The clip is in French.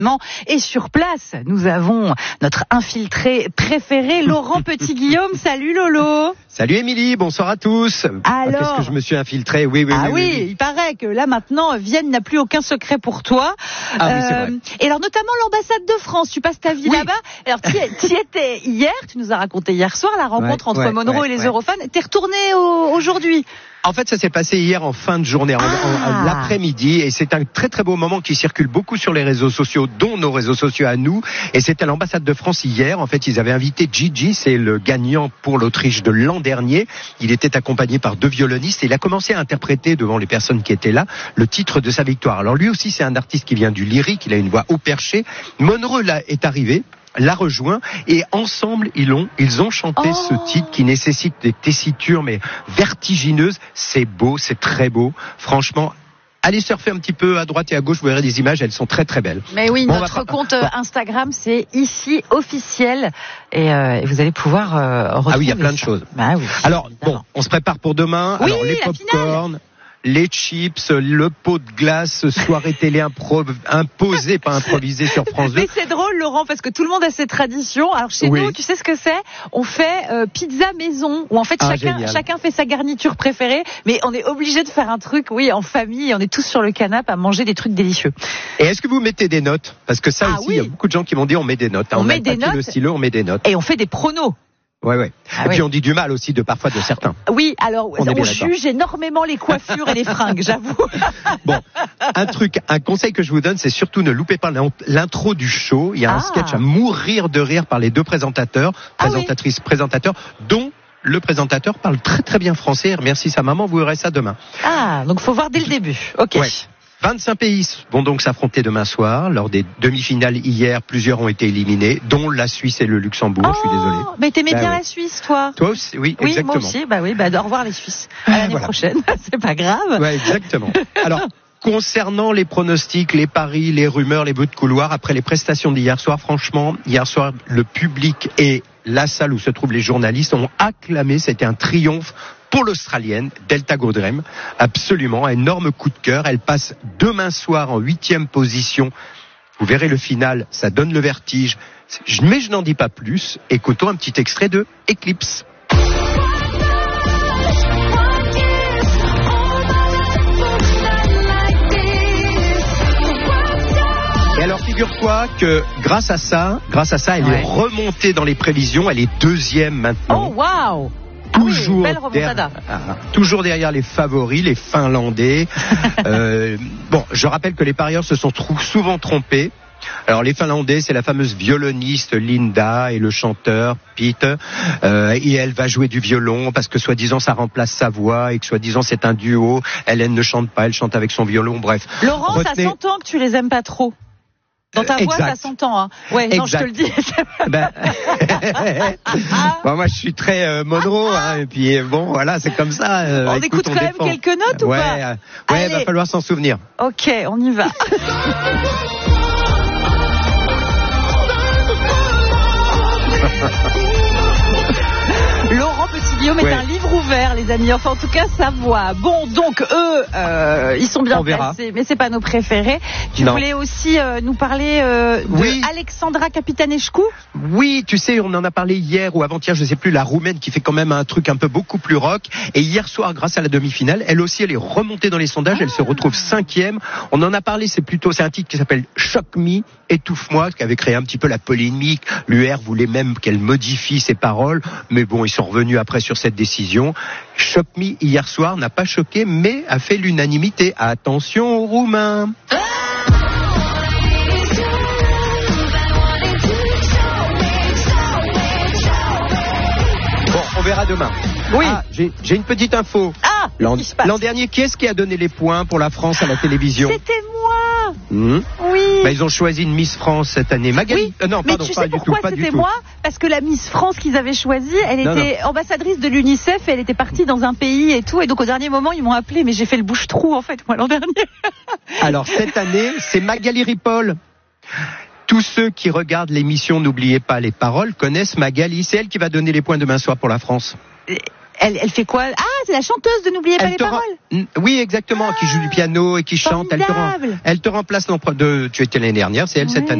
Et sur place, nous avons notre infiltré préféré, Laurent Petit-Guillaume. Salut Lolo. Salut Émilie, bonsoir à tous. Alors, qu'est-ce que je me suis infiltré? Oui. Il paraît que là maintenant, Vienne n'a plus aucun secret pour toi. Oui, c'est vrai. Et alors notamment l'ambassade de France, tu passes ta vie là-bas. Alors tu y étais hier, tu nous as raconté hier soir la rencontre entre Monroe et les Eurofans. T'es retourné aujourd'hui? En fait, ça s'est passé hier en fin de journée, en l'après-midi, et c'est un très très beau moment qui circule beaucoup sur les réseaux sociaux, dont nos réseaux sociaux à nous. Et c'était à l'ambassade de France hier. En fait, ils avaient invité Gigi, c'est le gagnant pour l'Autriche de l'an dernier. Il était accompagné par 2 violonistes et il a commencé à interpréter devant les personnes qui étaient là le titre de sa victoire. Alors lui aussi, c'est un artiste qui vient du lyrique, il a une voix haut perché. Monroe là est arrivé, l'a rejoint et ensemble ils ont chanté ce titre qui nécessite des tessitures mais vertigineuses. C'est beau, c'est très beau. Franchement, allez surfer un petit peu à droite et à gauche, vous verrez des images, elles sont très très belles. Mais oui, notre compte Instagram, c'est ici officiel et vous allez pouvoir retrouver. Ah oui, il y a plein de choses. Bah oui. Alors bon, on se prépare pour demain. Oui, alors les pop-corn, les chips, le pot de glace, soirée télé imposée, pas improvisée sur France 2. Mais c'est drôle, Laurent, parce que tout le monde a ses traditions. Alors chez nous, tu sais ce que c'est? On fait pizza maison, où en fait chacun fait sa garniture préférée, mais on est obligé de faire un truc, en famille, on est tous sur le canapé à manger des trucs délicieux. Et est-ce que vous mettez des notes? Parce que ça aussi, il y a beaucoup de gens qui m'ont dit on met des notes. On met des notes, le stylo, on met des notes. Et on fait des pronos. Ouais. Et puis on dit du mal aussi parfois de certains. Oui, alors on juge énormément les coiffures et les fringues, j'avoue. Bon, un conseil que je vous donne, c'est surtout ne loupez pas l'intro du show. Il y a un sketch à mourir de rire par les 2 présenteurs, dont le présentateur parle très très bien français. Il remercie sa maman, vous verrez ça demain. Donc faut voir dès le début. Ok. Ouais. 25 pays vont donc s'affronter demain soir. Lors des demi-finales hier, plusieurs ont été éliminés, dont la Suisse et le Luxembourg. Je suis désolé. Mais t'aimais bien la Suisse, toi? Toi aussi, oui, exactement. Moi aussi, au revoir les Suisses. À l'année prochaine, c'est pas grave. Ouais, exactement. Alors, concernant les pronostics, les paris, les rumeurs, les bruits de couloir, après les prestations d'hier soir, franchement, hier soir, le public et la salle où se trouvent les journalistes ont acclamé. C'était un triomphe pour l'Australienne, Delta Goddard. Absolument, un énorme coup de cœur. Elle passe demain soir en 8e position. Vous verrez le final, ça donne le vertige. Mais je n'en dis pas plus. Écoutons un petit extrait de Eclipse. Et alors figure-toi que grâce à ça, elle est remontée dans les prévisions. Elle est 2e maintenant. Oh waouh! Toujours derrière les favoris, les Finlandais. Je rappelle que les parieurs se sont souvent trompés. Alors les Finlandais, c'est la fameuse violoniste Linda et le chanteur Pete, et elle va jouer du violon parce que soi-disant ça remplace sa voix et que soi-disant c'est un duo. Elle ne chante pas, elle chante avec son violon. Bref. Laurent, ça s'entend que tu les aimes pas trop. Dans ta voix, ça s'entend, hein. Ouais, non, je te le dis. Moi, je suis très Monroe, et puis voilà, c'est comme ça. On écoute quand même quelques notes ou pas? Ouais, va falloir s'en souvenir. Ok, on y va. Laurent Petit-Guillaume est un livre ouvert, les amis. Enfin, en tout cas, sa voix. Bon, donc eux, ils sont bien placés, mais c'est pas nos préférés. Tu voulais aussi nous parler de Alexandra Capitanescu? Oui, tu sais, on en a parlé hier ou avant-hier, je sais plus, la Roumaine qui fait quand même un truc un peu beaucoup plus rock. Et hier soir, grâce à la demi-finale, elle aussi, elle est remontée dans les sondages. Elle se retrouve 5e. On en a parlé, c'est un titre qui s'appelle Choc Me, Étouffe-moi, qui avait créé un petit peu la polémique. L'UR voulait même qu'elle modifie ses paroles, mais bon, ils sont revenus après sur cette décision. Choc Me hier soir n'a pas choqué, mais a fait l'unanimité. Attention aux Roumains. Bon, on verra demain. Oui. J'ai une petite info. L'an dernier, qui est-ce qui a donné les points pour la France à la télévision? C'était moi. Oui. Ils ont choisi une Miss France cette année. Magali. Non, mais pardon, tu sais pourquoi c'était moi? Parce que la Miss France qu'ils avaient choisie, elle était ambassadrice de l'UNICEF et elle était partie dans un pays et tout. Et donc au dernier moment, ils m'ont appelé, mais j'ai fait le bouche-trou en fait, moi, l'an dernier. Alors cette année, c'est Magali Ripoll. Tous ceux qui regardent l'émission N'oubliez pas les paroles connaissent Magali. C'est elle qui va donner les points demain soir pour la France. Elle fait quoi? c'est la chanteuse de N'oubliez pas les paroles. Oui, exactement, qui joue du piano et qui chante. Elle te remplace tu étais l'année dernière, c'est elle cette année.